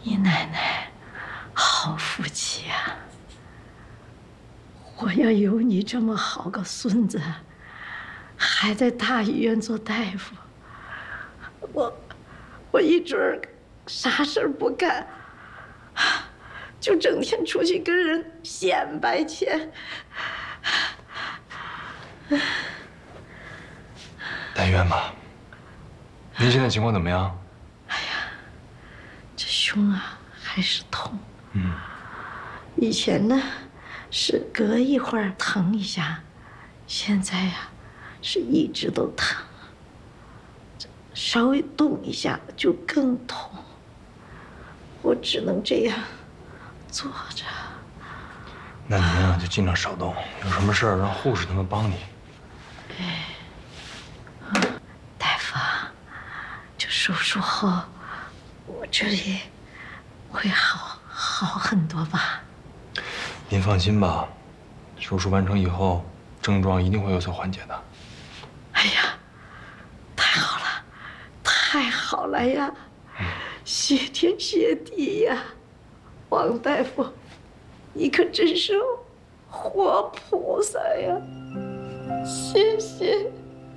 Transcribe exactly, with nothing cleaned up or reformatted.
你奶奶好福气呀！我要有你这么好个孙子，还在大医院做大夫，我我一准儿啥事儿不干，就整天出去跟人显摆去。 但愿吧。您现在情况怎么样？ 哎呀，这胸啊还是痛。 嗯。 以前呢是隔一会儿疼一下，现在呀是一直都疼，稍微动一下就更痛。我只能这样坐着。 那您啊就尽量少动，有什么事儿让护士他们帮你。 哎，大夫，这手术后我这里会好好很多吧？ 您放心吧，手术完成以后，症状一定会有所缓解的。 哎呀，太好了，太好了呀！ 嗯、 谢天谢地呀，王大夫，你可真是活菩萨呀！谢谢。